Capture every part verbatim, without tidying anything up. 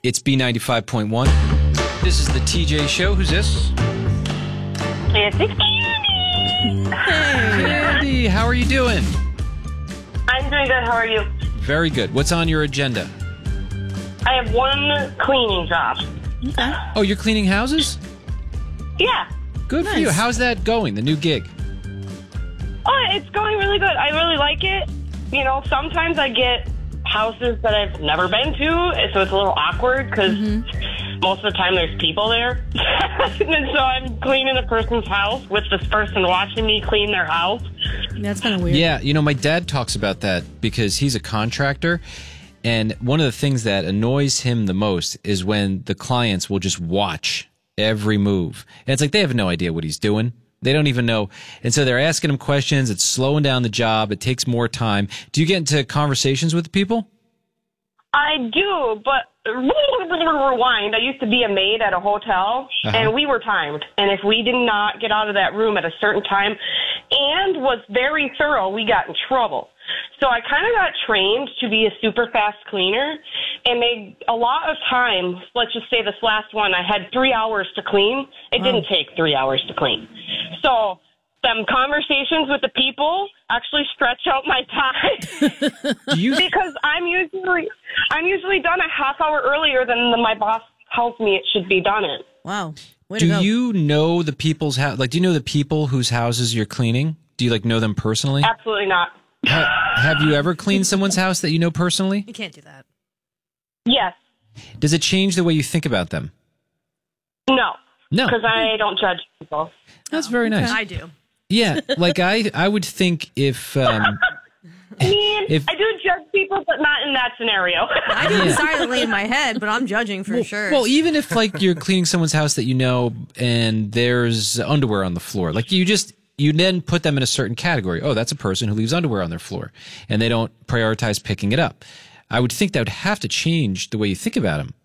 It's B ninety-five point one. This is the T J Show. Who's this? It's Candy. Hey, Candy. How are you doing? I'm doing good. How are you? Very good. What's on your agenda? I have one cleaning job. Okay. Oh, you're cleaning houses? Yeah. Good Nice. for you. How's that going, the new gig? Oh, it's going really good. I really like it. You know, sometimes I get houses that I've never been to, so it's a little awkward because mm-hmm. most of the time there's people there. And so I'm cleaning a person's house with this person watching me clean their house. That's kind of weird. Yeah, you know, my dad talks about that because he's a contractor, and one of the things that annoys him the most is when the clients will just watch every move. And it's like they have no idea what he's doing. They don't even know. And so they're asking him questions. It's slowing down the job. It takes more time. Do you get into conversations with people? I do, but rewind. I used to be a maid at a hotel, uh-huh. and we were timed. And if we did not get out of that room at a certain time and was very thorough, we got in trouble. So I kind of got trained to be a super fast cleaner, and they, a lot of times, let's just say this last one, I had three hours to clean. It wow. didn't take three hours to clean. So them conversations with the people actually stretch out my time. Do you? Because I'm usually I'm usually done a half hour earlier than the, my boss tells me it should be done in. Wow. Way do to go. you know the people's house? Like, do you know the people whose houses you're cleaning? Do you like know them personally? Absolutely not. Ha- have you ever cleaned someone's house that you know personally? You can't do that. Yes. Does it change the way you think about them? No. No. Because I don't judge people. That's very nice. I do. Yeah, like I, I would think if... Um, I mean, if, I do judge people, but not in that scenario. I do Yeah. it silently in my head, but I'm judging for well, sure. Well, even if like you're cleaning someone's house that you know and there's underwear on the floor, like you just... You then put them in a certain category. Oh, that's a person who leaves underwear on their floor, and they don't prioritize picking it up. I would think that would have to change the way you think about them.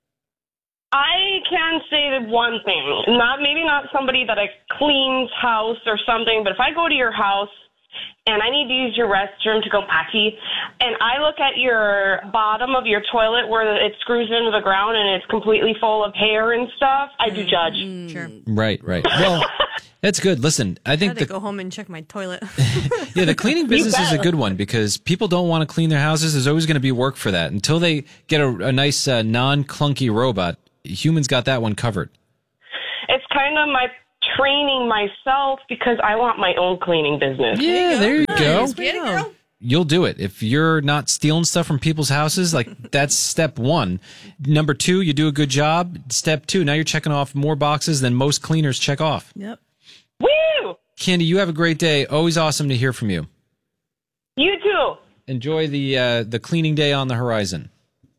I can say that one thing. Not maybe not somebody that I cleans house or something, but if I go to your house and I need to use your restroom to go potty, and I look at your bottom of your toilet where it screws into the ground and it's completely full of hair and stuff, I do judge. Mm, sure. Right, right. Well, that's good. Listen, I I think had to the, go home and check my toilet. yeah, the cleaning business is a bet. good one because people don't want to clean their houses. There's always going to be work for that. Until they get a, a nice uh, non-clunky robot, humans got that one covered. It's kind of my training myself because I want my own cleaning business. Yeah, there you go. Nice. Way to go. You'll do it. If you're not stealing stuff from people's houses, like that's step one. Number two, you do a good job. Step two, now you're checking off more boxes than most cleaners check off. Yep. Woo! Candy, you have a great day. Always awesome to hear from you. You too. Enjoy the uh, the cleaning day on the horizon.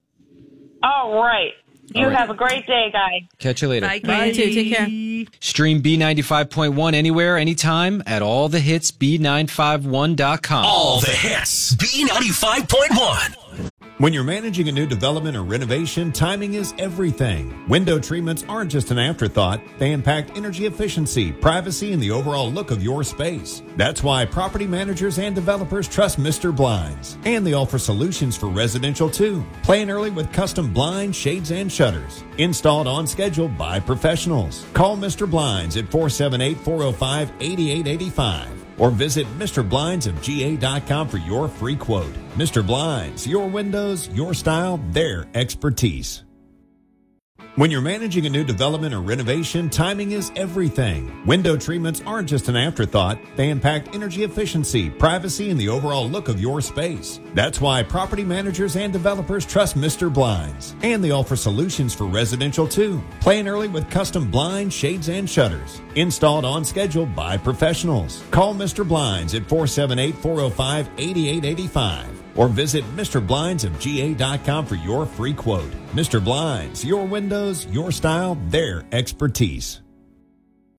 All right. You All right. have a great day, guys. Catch you later. Bye. Bye. You too. Take care. Stream B ninety-five point one anywhere, anytime at all the hits B nine five one dot com. All the hits. B ninety-five point one. When you're managing a new development or renovation, timing is everything. Window treatments aren't just an afterthought. They impact energy efficiency, privacy, and the overall look of your space. That's why property managers and developers trust Mister Blinds. And they offer solutions for residential too. Plan early with custom blinds, shades, and shutters. Installed on schedule by professionals. Call Mister Blinds at four seven eight, four oh five, eight eight eight five. Or visit Mister Blinds of G A dot com for your free quote. Mister Blinds, your windows, your style, their expertise. When you're managing a new development or renovation, timing is everything. Window treatments aren't just an afterthought. They impact energy efficiency, privacy, and the overall look of your space. That's why property managers and developers trust Mister Blinds. And they offer solutions for residential too. Plan early with custom blinds, shades, and shutters. Installed on schedule by professionals. Call Mister Blinds at four seven eight, four oh five, eight eight eight five. Or visit Mister Blinds of G A dot com for your free quote. Mister Blinds, your windows, your style, their expertise. Hey,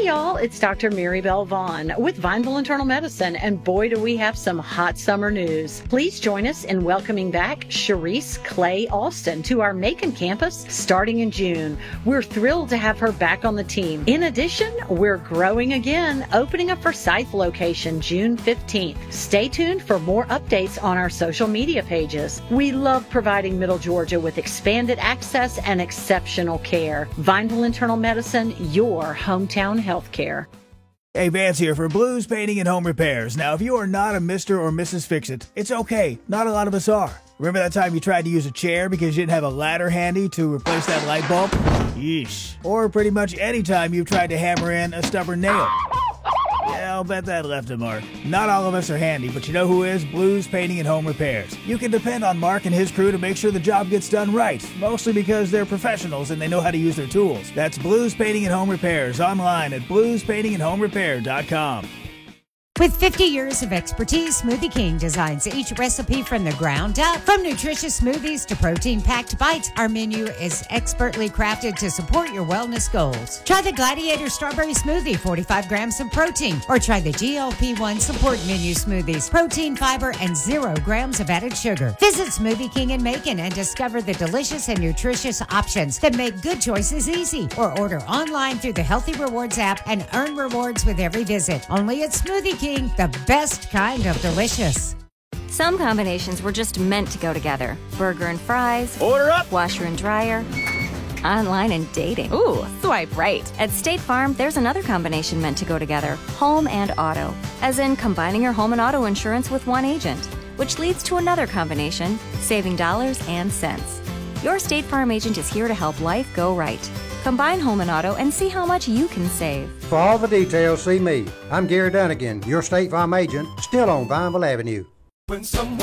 Hey y'all, it's Doctor Mary Bell Vaughn with Vineville Internal Medicine, and boy do we have some hot summer news. Please join us in welcoming back Sharice Clay Alston to our Macon campus starting in June. We're thrilled to have her back on the team. In addition, we're growing again, opening a Forsyth location June fifteenth. Stay tuned for more updates on our social media pages. We love providing Middle Georgia with expanded access and exceptional care. Vineville Internal Medicine, your hometown healthcare. Hey, Vance here for Blues Painting and Home Repairs. Now, if you are not a Mister or Missus Fix-It, it's okay. Not a lot of us are. Remember that time you tried to use a chair because you didn't have a ladder handy to replace that light bulb? Yeesh. Or pretty much any time you've tried to hammer in a stubborn nail. Yeah, I'll bet that left a mark. Not all of us are handy, but you know who is? Blues Painting and Home Repairs. You can depend on Mark and his crew to make sure the job gets done right, mostly because they're professionals and they know how to use their tools. That's Blues Painting and Home Repairs, online at blues painting and home repair dot com. With fifty years of expertise, Smoothie King designs each recipe from the ground up. From nutritious smoothies to protein-packed bites, our menu is expertly crafted to support your wellness goals. Try the Gladiator Strawberry Smoothie, forty-five grams of protein, or try the G L P one Support Menu Smoothies, protein, fiber, and zero grams of added sugar. Visit Smoothie King in Macon and discover the delicious and nutritious options that make good choices easy. Or order online through the Healthy Rewards app and earn rewards with every visit. Only at Smoothie King. The best kind of delicious. Some combinations were just meant to go together. Burger and fries. Order up! Washer and dryer. Online and dating. Ooh, swipe right. At State Farm, there's another combination meant to go together. Home and auto. As in combining your home and auto insurance with one agent. Which leads to another combination, saving dollars and cents. Your State Farm agent is here to help life go right. Combine home and auto and see how much you can save. For all the details, see me. I'm Gary Dunnigan, your State Farm agent, still on Vineville Avenue. When someone